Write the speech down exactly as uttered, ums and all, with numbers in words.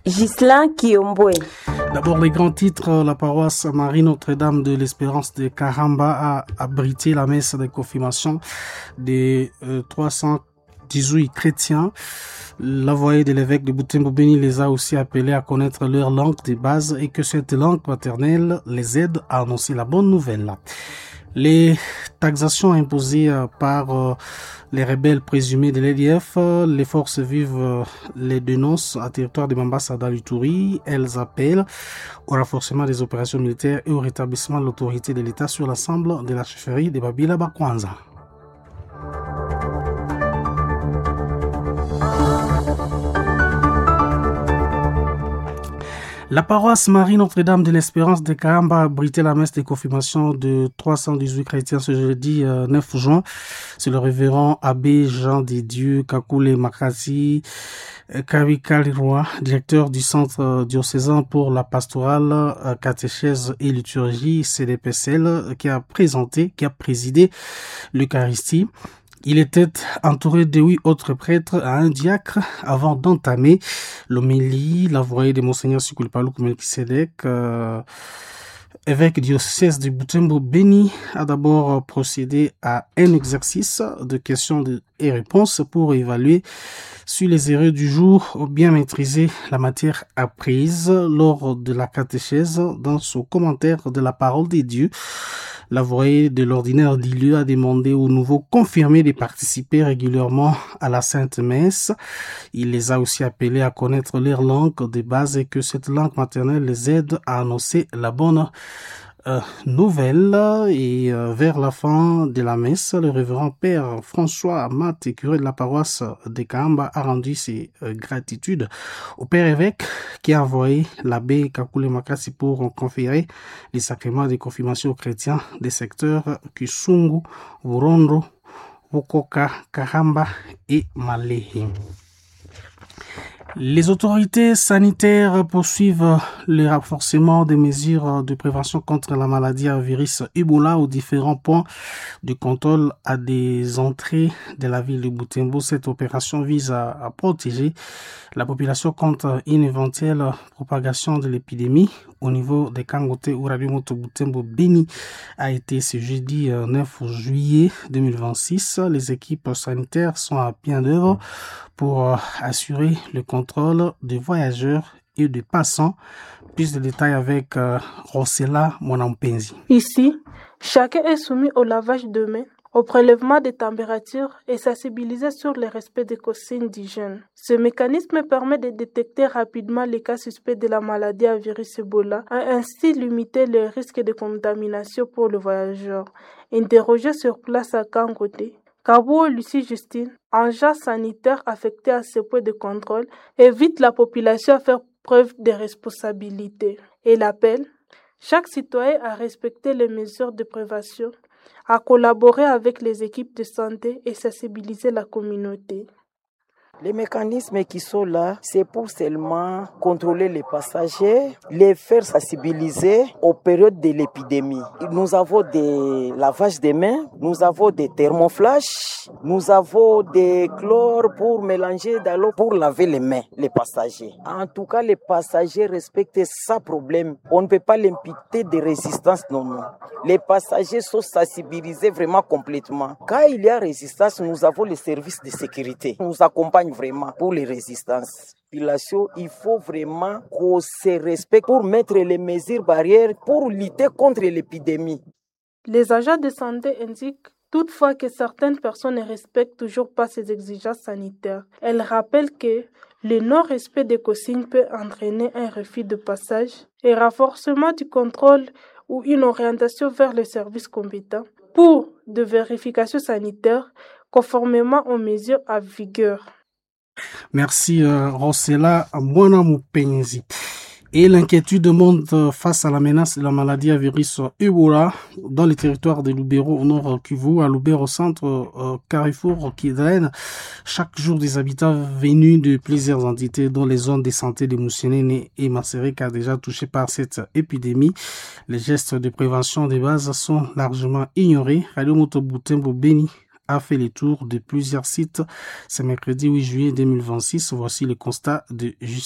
Ghislain Kiombwe. D'abord, les grands titres. La paroisse Marie Notre-Dame de l'Espérance de Karamba a abrité la messe de confirmation des euh, trois cent dix-huit chrétiens. L'envoyé de l'évêque de Butembo Beni les a aussi appelés à connaître leur langue de base et que cette langue maternelle les aide à annoncer la bonne nouvelle. Les taxations imposées par euh, les rebelles présumés de l'E D F, les forces vives euh, les dénoncent à territoire de Mambasa dans l'Ituri. Elles appellent au renforcement des opérations militaires et au rétablissement de l'autorité de l'État sur l'ensemble de la chefferie de Babila Bakwanza. La paroisse Marie Notre-Dame de l'Espérance de Karamba a abrité la messe de confirmation de trois cent dix-huit chrétiens ce jeudi euh, neuf juin. C'est le révérend abbé Jean de Dieu Kakule Makasi Karikaliroa, directeur du centre euh, diocésain pour la pastorale, euh, catéchèse et liturgie C D P C L, qui a présenté, qui a présidé l'Eucharistie. Il était entouré de huit autres prêtres à un diacre avant d'entamer l'homélie. L'envoyé de Monseigneur Sikulipalou Melkisedek, euh, évêque diocèse de Butembo Beni, a d'abord procédé à un exercice de questions et réponses pour évaluer sur les erreurs du jour ou bien maîtriser la matière apprise lors de la catéchèse. Dans son commentaire de la parole de Dieu, l'envoyé de l'ordinaire du lieu a demandé aux nouveaux confirmés de participer régulièrement à la Sainte Messe. Il les a aussi appelés à connaître leur langue de base et que cette langue maternelle les aide à annoncer la bonne euh, nouvelle. Et euh, vers la fin de la messe, le révérend Père François Amat, curé de la paroisse de Kamba, a rendu ses euh, gratitudes au Père évêque qui a envoyé l'abbé Kakule Makasi pour conférer les sacrements de confirmation aux chrétiens des secteurs Kisungu, Burondo, Bukoka, Karamba et Malehe. Les autorités sanitaires poursuivent le renforcement des mesures de prévention contre la maladie à virus Ebola aux différents points de contrôle à des entrées de la ville de Butembo. Cette opération vise à, à protéger la population contre une éventuelle propagation de l'épidémie. Au niveau des Kangote où Radio Moto Butembo Beni a été ce jeudi neuf juillet deux mille vingt-six. Les équipes sanitaires sont à pied d'œuvre pour assurer le contrôle des voyageurs et des passants. Plus de détails avec euh, Rosela Monampenzi. Ici, chacun est soumis au lavage de mains, au prélèvement des températures et sensibilisé sur le respect des consignes d'hygiène. Ce mécanisme permet de détecter rapidement les cas suspects de la maladie à virus Ebola et ainsi limiter le risque de contamination pour le voyageur. Interrogé sur place à Kangote, Kabo Lucie Justine, agent sanitaire affecté à ce point de contrôle, invite la population à faire preuve de responsabilité. Elle appelle chaque citoyen à respecter les mesures de prévention, à collaborer avec les équipes de santé et sensibiliser la communauté. Les mécanismes qui sont là, c'est pour seulement contrôler les passagers, les faire sensibiliser aux périodes de l'épidémie. Nous avons des lavages de mains, nous avons des thermoflash, nous avons des chlores pour mélanger dans l'eau pour laver les mains, les passagers. En tout cas, les passagers respectent sans problème. On ne peut pas l'imputer de résistance, non, non. Les passagers sont sensibilisés vraiment complètement. Quand il y a résistance, nous avons les services de sécurité. Nous accompagnent vraiment pour les résistances. Il faut vraiment qu'on se respecte pour mettre les mesures barrières pour lutter contre l'épidémie. Les agents de santé indiquent toutefois que certaines personnes ne respectent toujours pas ces exigences sanitaires. Elles rappellent que le non-respect des consignes peut entraîner un refus de passage et renforcement du contrôle ou une orientation vers les services compétents pour de vérifications sanitaires conformément aux mesures en vigueur. Merci euh, Rosela Mouanamupenzi. Et l'inquiétude monte face à la menace de la maladie à virus Ebola dans les territoires de Lubero au nord Kivu, à Lubero centre, euh, Carrefour qui draine chaque jour des habitants venus de plusieurs entités dont les zones de santé de Moussénene et Masereka déjà touchées par cette épidémie. Les gestes de prévention de base sont largement ignorés. Radio Moto Butembo Beni a fait le tour de plusieurs sites ce mercredi huit juillet deux mille vingt-six. Voici le constat de Justin.